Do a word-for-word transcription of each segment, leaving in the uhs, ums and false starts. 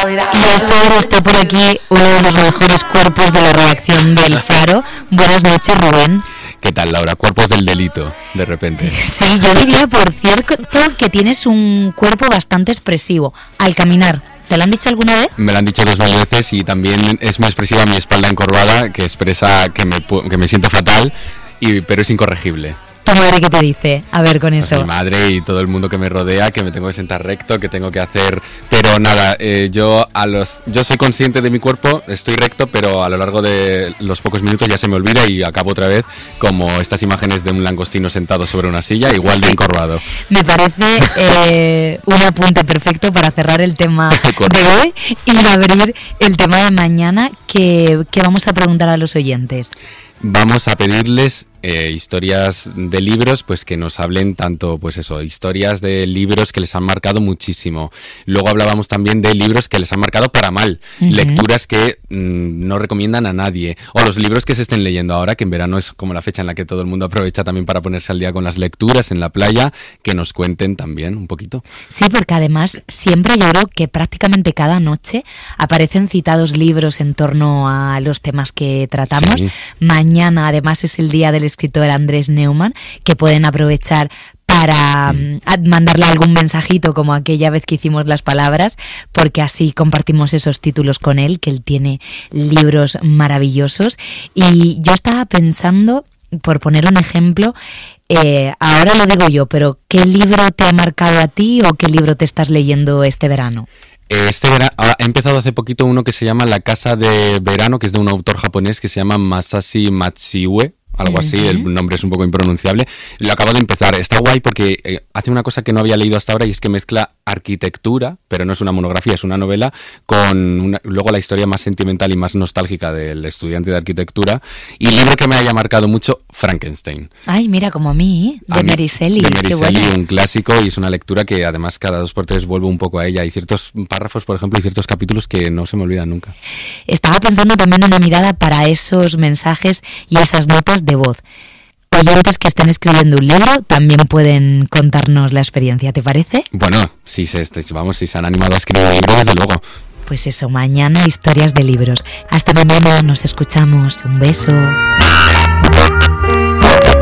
Y ahora está por aquí uno de los mejores cuerpos de la redacción del Faro. Buenas noches, Rubén. ¿Qué tal, Laura? Cuerpos del delito, de repente. Sí, yo diría, por cierto, que tienes un cuerpo bastante expresivo al caminar. ¿Te lo han dicho alguna vez? Me lo han dicho dos mil veces y también es muy expresiva mi espalda encorvada, que expresa que me, que me siento fatal, y, pero es incorregible. ¿Tu madre qué te dice? A ver, con eso. Pues mi madre y todo el mundo que me rodea, que me tengo que sentar recto, que tengo que hacer... Pero nada, eh, yo a los yo soy consciente de mi cuerpo, estoy recto, pero a lo largo de los pocos minutos ya se me olvida y acabo otra vez como estas imágenes de un langostino sentado sobre una silla, igual de encorvado. Me parece eh, un apunte perfecto para cerrar el tema de hoy y abrir el tema de mañana que, que vamos a preguntar a los oyentes. Vamos a pedirles eh, historias de libros, pues que nos hablen tanto, pues eso, historias de libros que les han marcado muchísimo. Luego hablábamos también de libros que les han marcado para mal, uh-huh. lecturas que mmm, no recomiendan a nadie, o los libros que se estén leyendo ahora, que en verano es como la fecha en la que todo el mundo aprovecha también para ponerse al día con las lecturas en la playa, que nos cuenten también un poquito. Sí, porque además siempre yo creo que prácticamente cada noche aparecen citados libros en torno a los temas que tratamos. Sí. Mañana además es el día del escritor Andrés Neumann, que pueden aprovechar para um, mandarle algún mensajito como aquella vez que hicimos las palabras, porque así compartimos esos títulos con él, que él tiene libros maravillosos. Y yo estaba pensando, por poner un ejemplo, eh, ahora lo digo yo, pero ¿qué libro te ha marcado a ti o qué libro te estás leyendo este verano? Este verano, he empezado hace poquito uno que se llama La Casa de Verano, que es de un autor japonés que se llama Masashi Matsuue, algo así, uh-huh. El nombre es un poco impronunciable. Lo acabo de empezar, está guay porque eh, hace una cosa que no había leído hasta ahora y es que mezcla arquitectura, pero no es una monografía, es una novela, con una, luego la historia más sentimental y más nostálgica del estudiante de arquitectura. Y libro que me haya marcado mucho, Frankenstein. Ay, mira, como a mí, de Mary Shelley. De Mary Shelley, bueno. Un clásico, y es una lectura que además cada dos por tres vuelvo un poco a ella. Hay ciertos párrafos, por ejemplo, y ciertos capítulos que no se me olvidan nunca. Estaba pensando también en una mirada para esos mensajes y esas notas de voz. Oyentes que estén escribiendo un libro también pueden contarnos la experiencia, ¿te parece? Bueno, si se, vamos, si se han animado a escribir un libro, desde luego. Pues eso, mañana historias de libros. Hasta mañana, nos escuchamos. Un beso.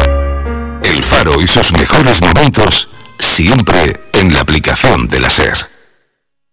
El Faro y sus mejores momentos siempre en la aplicación de la SER.